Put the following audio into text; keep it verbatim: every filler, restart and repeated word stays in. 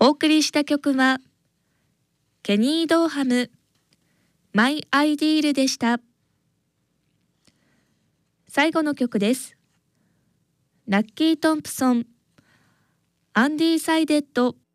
お送りした曲はケニー・ドーハムマイ・アイディールでした。最後の曲です。ラッキー・トンプソンアンディ・サイデッド